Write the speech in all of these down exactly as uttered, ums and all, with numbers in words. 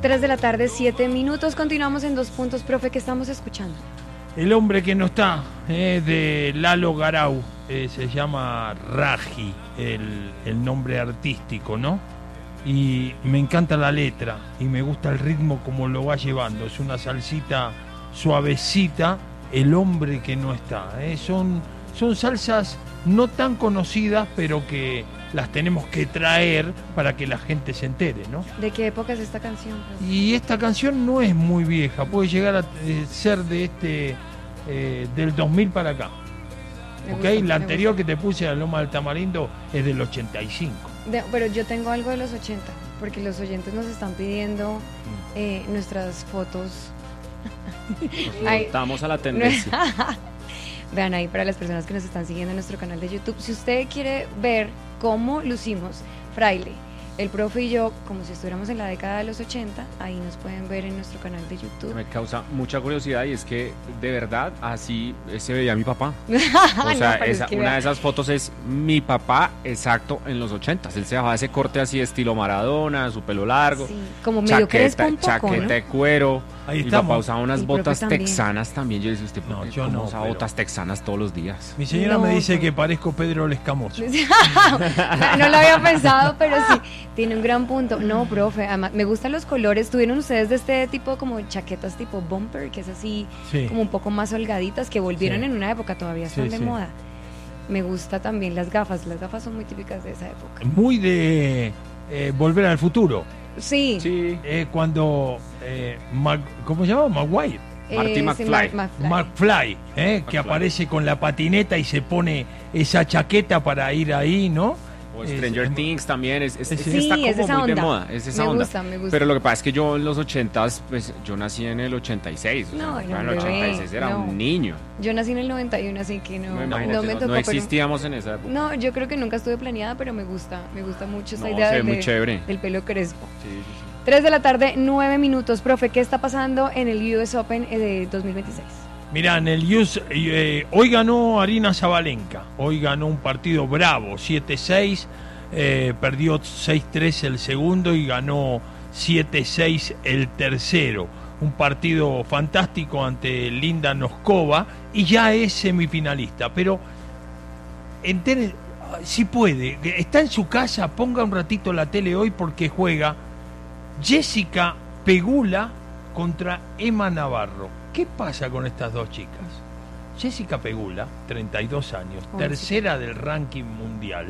tres de la tarde, siete minutos. Continuamos en Dos Puntos, profe, ¿qué estamos escuchando? El hombre que no está, eh, de Lalo Garau, eh, se llama Raji, el, el nombre artístico, ¿no? Y me encanta la letra y me gusta el ritmo como lo va llevando. Es una salsita suavecita, el hombre que no está. ¿eh? Son, son salsas no tan conocidas, pero que las tenemos que traer para que la gente se entere, ¿no? ¿De qué época es esta canción? Y esta canción no es muy vieja, puede llegar a eh, ser de este eh, del dos mil para acá. Me ¿Ok? gusta, La me anterior gusta. que te puse, La Loma del Tamarindo, es del ochenta y cinco. De- pero yo tengo algo de los ochenta, porque los oyentes nos están pidiendo eh, nuestras fotos. Ay, Estamos a la tendencia. Vean ahí para las personas que nos están siguiendo en nuestro canal de YouTube. Si usted quiere ver cómo lucimos Fraile, el profe y yo, como si estuviéramos en la década de los ochenta, ahí nos pueden ver en nuestro canal de YouTube. Me causa mucha curiosidad y es que de verdad así se veía mi papá. O No, sea, pero es esa- que una vea. de esas fotos es mi papá exacto en los ochentas. Él se dejaba ese corte así estilo Maradona, su pelo largo, Sí, como medio crespo un poco, chaqueta ¿no? de cuero. Ahí Mi estamos. papá usaba unas El profe botas también. texanas también. Yo decía, usted No, ¿por qué yo cómo no, usa pero- botas texanas todos los días? Mi señora No, me dice pero- que parezco Pedro el Escamoso. no, no lo había pensado, pero sí, tiene un gran punto. No, profe, además, me gustan los colores. ¿Tuvieron ustedes de este tipo como chaquetas tipo bumper, que es así, Sí. como un poco más holgaditas, que volvieron Sí. en una época, todavía están Sí, de sí. moda? Me gusta también las gafas, las gafas son muy típicas de esa época. Muy de eh, Volver al Futuro. Sí. Sí. Eh, cuando, eh, Mac- ¿cómo se llama? Maguire. Marty sí, McFly. Mar- McFly. McFly, eh, que McFly. aparece con la patineta y se pone esa chaqueta para ir ahí, ¿no? O Es- Stranger es- Things también, es, es, es- Sí, está es como esa muy de onda. moda, es esa Me onda. gusta, me gusta. Pero lo que pasa es que yo en los ochentas, pues yo nací en el ochenta y seis, o sea, No, yo era en un el ochenta y bebé, seis era no. un niño. Yo nací en el noventa y uno, así que no, No, no, imagínate, me no, tocó. no pero- existíamos en esa época. No, yo creo que nunca estuve planeada, pero me gusta, me gusta mucho esta No, idea se ve de- muy chévere. del pelo crespo. Sí, sí, sí. tres de la tarde, nueve minutos. Profe, ¿qué está pasando en el U S Open eh, de dos mil veintiséis? Mirá, en el U S, eh, hoy ganó Arina Zabalenka, hoy ganó un partido bravo, siete seis, eh, perdió seis tres el segundo y ganó siete seis el tercero. Un partido fantástico ante Linda Noskova y ya es semifinalista, pero entere- si puede, está en su casa, ponga un ratito la tele hoy porque juega Jessica Pegula contra Emma Navarro. ¿Qué pasa con estas dos chicas? Jessica Pegula, treinta y dos años, Jovencita. tercera del ranking mundial,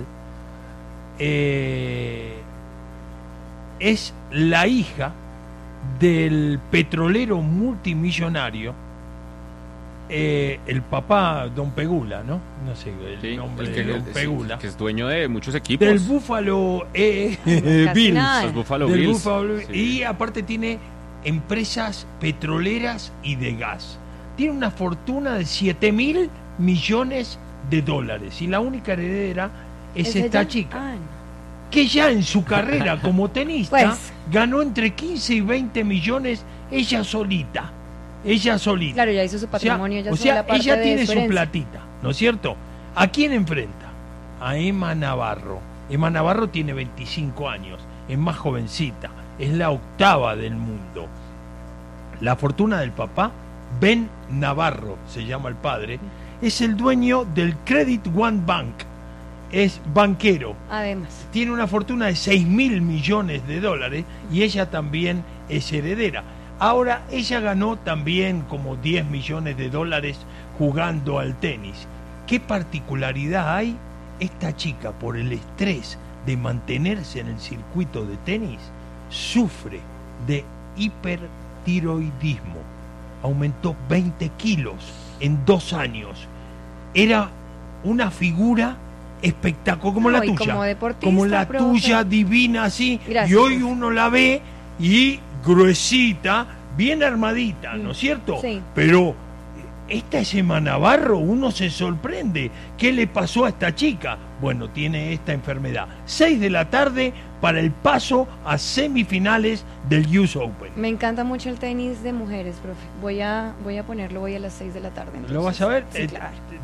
eh, es la hija del petrolero multimillonario, eh, el papá Don Pegula, ¿no? No sé el Sí, nombre el que, de Don el- Pegula. que es dueño de muchos equipos. Del Buffalo eh, Casi Bills. nada. Los Buffalo Del Bills. Buffalo- Sí. Y aparte tiene empresas petroleras y de gas. Tiene una fortuna de siete mil millones de dólares. Y la única heredera es, ¿Es esta ella? chica, Ah, no. que ya en su carrera como tenista Pues. ganó entre quince y veinte millones ella solita. Ella solita. Claro, ya hizo su O sea, patrimonio, ya o hizo sea, la parte ella de tiene su su herencia. platita, ¿no es cierto? ¿A quién enfrenta? A Emma Navarro. Emma Navarro tiene veinticinco años, es más jovencita, es la octava del mundo. La fortuna del papá, Ben Navarro, se llama el padre, es el dueño del Credit One Bank, es banquero, Además. tiene una fortuna de seis mil millones de dólares y ella también es heredera. Ahora, ella ganó también como diez millones de dólares jugando al tenis. ¿Qué particularidad hay? Esta chica, por el estrés de mantenerse en el circuito de tenis, sufre de hipertiroidismo. Aumentó veinte kilos en dos años. Era una figura espectacular, como No, la y tuya. como deportista, como la profe. tuya, divina así. Gracias, y hoy profe. uno la ve y gruesita, bien armadita, ¿no es cierto? Sí. Pero esta es Emma Navarro, uno se sorprende. ¿Qué le pasó a esta chica? Bueno, tiene esta enfermedad. seis de la tarde para el paso a semifinales del U S Open. Me encanta mucho el tenis de mujeres, profe. Voy a, voy a ponerlo hoy a las seis de la tarde. ¿Lo entonces. vas a ver? Sí, Eh, claro.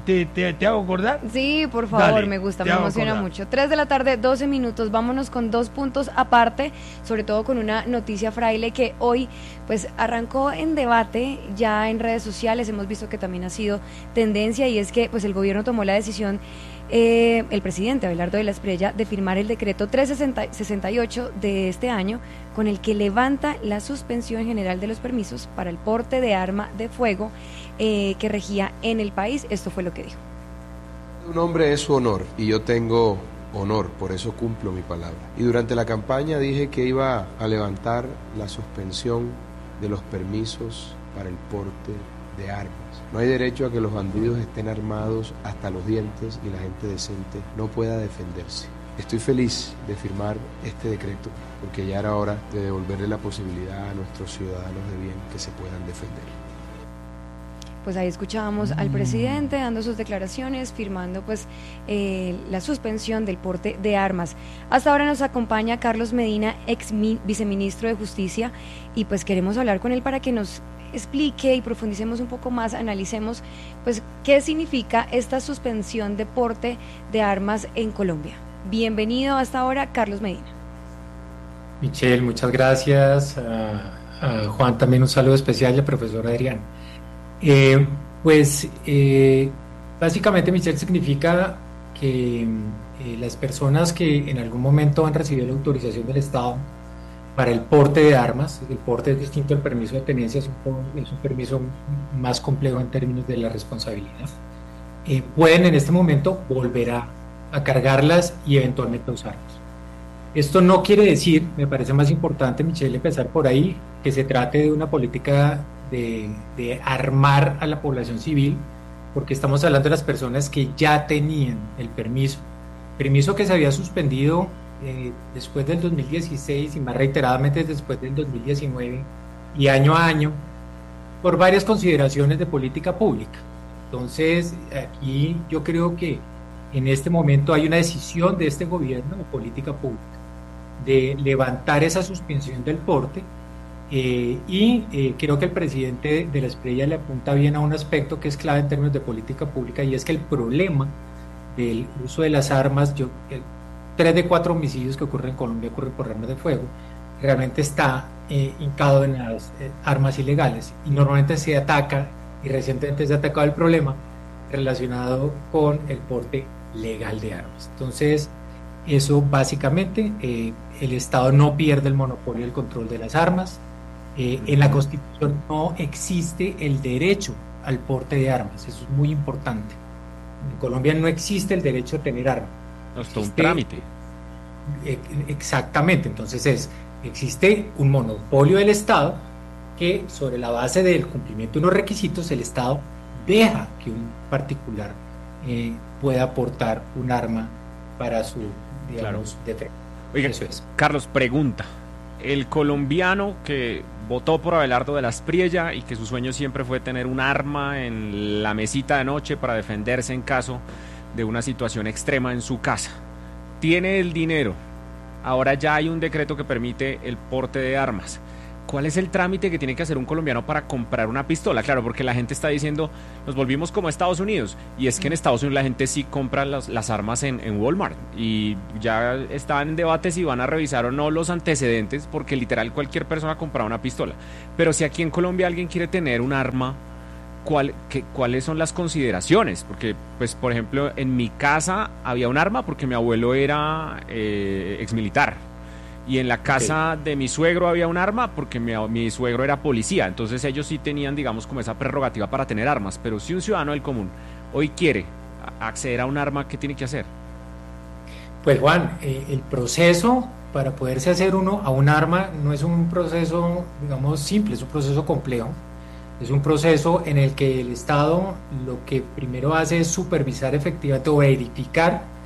¿Te, te, te hago acordar? Sí, por favor, Dale, me gusta, te me hago emociona acordar. mucho. Tres de la tarde, doce minutos, vámonos con dos puntos aparte, sobre todo con una noticia, Fraile, que hoy pues arrancó en debate ya en redes sociales, hemos visto que también ha sido tendencia, y es que pues el gobierno tomó la decisión, eh, el presidente Abelardo de la Espriella, de firmar el decreto trescientos sesenta y ocho de este año, con el que levanta la suspensión general de los permisos para el porte de arma de fuego eh, que regía en el país. Esto fue lo que dijo. Un hombre es su honor y yo tengo honor, por eso cumplo mi palabra. Y durante la campaña dije que iba a levantar la suspensión de los permisos para el porte de armas. No hay derecho a que los bandidos estén armados hasta los dientes y la gente decente no pueda defenderse. Estoy feliz de firmar este decreto porque ya era hora de devolverle la posibilidad a nuestros ciudadanos de bien que se puedan defender. Pues ahí escuchábamos al presidente dando sus declaraciones, firmando pues eh, la suspensión del porte de armas. Hasta ahora nos acompaña Carlos Medina, ex mi, viceministro de Justicia, y pues queremos hablar con él para que nos explique y profundicemos un poco más, analicemos pues qué significa esta suspensión de porte de armas en Colombia. Bienvenido hasta ahora, Carlos Medina. Michelle, muchas gracias. A, a Juan también un saludo especial y al profesor Adrián. Eh, pues eh, básicamente, Michelle, significa que eh, las personas que en algún momento han recibido la autorización del Estado para el porte de armas, el porte es distinto al permiso de tenencia, es un, es un permiso más complejo en términos de la responsabilidad, eh, pueden en este momento volver a, a cargarlas y eventualmente a usarlas. Esto no quiere decir, me parece más importante, Michelle, empezar por ahí, que se trate de una política de, de armar a la población civil, porque estamos hablando de las personas que ya tenían el permiso, permiso que se había suspendido eh, después del dos mil dieciséis y más reiteradamente después del dos mil diecinueve y año a año, por varias consideraciones de política pública. Entonces, aquí yo creo que en este momento hay una decisión de este gobierno de política pública de levantar esa suspensión del porte, eh, y eh, creo que el presidente de la Espriella le apunta bien a un aspecto que es clave en términos de política pública, y es que el problema del uso de las armas, yo, el, tres de cuatro homicidios que ocurren en Colombia ocurren por armas de fuego, realmente está eh, hincado en las eh, armas ilegales, y normalmente se ataca, y recientemente se ha atacado el problema relacionado con el porte legal de armas. Entonces, eso básicamente, eh, el Estado no pierde el monopolio del control de las armas. Eh, en la Constitución no existe el derecho al porte de armas, eso es muy importante. En Colombia no existe el derecho a tener armas. No, es todo un trámite. Eh, exactamente, entonces es, existe un monopolio del Estado que, sobre la base del cumplimiento de unos requisitos, el Estado deja que un particular eh, pueda portar un arma para su, digamos, claro, defensa. Oiga, eso es. Carlos, pregunta. El colombiano que votó por Abelardo de la Espriella y que su sueño siempre fue tener un arma en la mesita de noche para defenderse en caso de una situación extrema en su casa, tiene el dinero, ahora ya hay un decreto que permite el porte de armas. ¿Cuál es el trámite que tiene que hacer un colombiano para comprar una pistola? Claro, porque la gente está diciendo, nos volvimos como Estados Unidos, y es que en Estados Unidos la gente sí compra las, las armas en, en Walmart, y ya están en debate si van a revisar o no los antecedentes, porque literal cualquier persona compra una pistola. Pero si aquí en Colombia alguien quiere tener un arma, ¿cuál, qué, ¿cuáles son las consideraciones? Porque, pues, por ejemplo, en mi casa había un arma porque mi abuelo era eh, exmilitar. Y en la casa okay. de mi suegro había un arma porque mi, mi suegro era policía. Entonces ellos sí tenían, digamos, como esa prerrogativa para tener armas. Pero si un ciudadano del común hoy quiere acceder a un arma, ¿qué tiene que hacer? Pues Juan, eh, el proceso para poderse hacer uno a un arma no es un proceso, digamos, simple, es un proceso complejo. Es un proceso en el que el Estado lo que primero hace es supervisar efectivamente o verificar